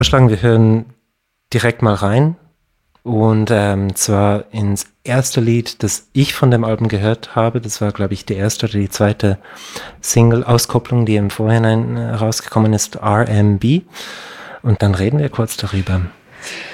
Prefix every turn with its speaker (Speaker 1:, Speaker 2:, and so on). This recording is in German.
Speaker 1: vorschlagen, wir hören direkt mal rein. Und zwar ins erste Lied, das ich von dem Album gehört habe. Das war, glaube ich, die erste oder die zweite Single-Auskopplung, die im Vorhinein rausgekommen ist, RMB. Und dann reden wir kurz darüber.